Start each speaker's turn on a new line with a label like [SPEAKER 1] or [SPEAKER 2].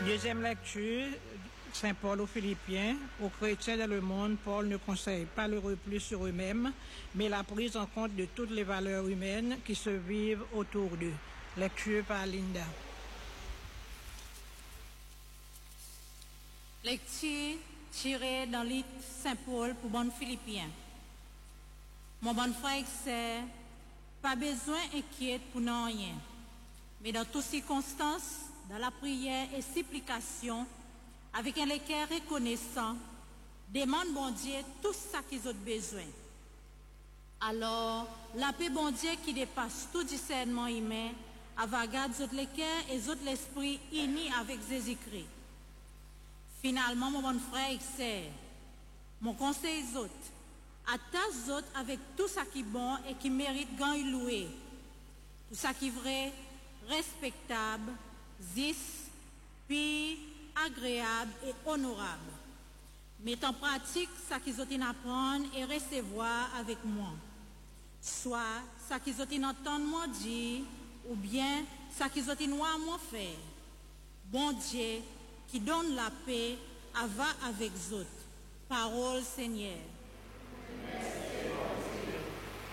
[SPEAKER 1] Deuxième lecture, Saint Paul aux Philippiens. Aux chrétiens dans le monde, Paul ne conseille pas le repli sur eux-mêmes, mais la prise en compte de toutes les valeurs humaines qui se vivent autour d'eux. Lecture par Linda.
[SPEAKER 2] Lecture tirée dans l'île Saint Paul pour bon Philippiens. Mon bon frère et sœur, pas besoin inquiète pour non rien, mais dans toutes circonstances, dans la prière et supplication, avec un cœur reconnaissant, demande bon Dieu tout ça qu'ils ont besoin. Alors, la paix bon Dieu qui dépasse tout discernement humain, va garder le cœur et l'esprit unis avec Jésus-Christ. Finalement, mon bon frère et sœur, mon conseil aux autres, attache autres avec tout ça qui est bon et qui mérite gain et loué, tout ça qui est vrai, respectable, juste, puis agréable et honorable. Mette en pratique ça qu'ils ont apprendre et recevoir avec moi. Soit ça qu'ils ont entendre moi dire, ou bien ça qu'ils ont moi faire. Bon Dieu qui donne la paix, va avec autres. Parole Seigneur.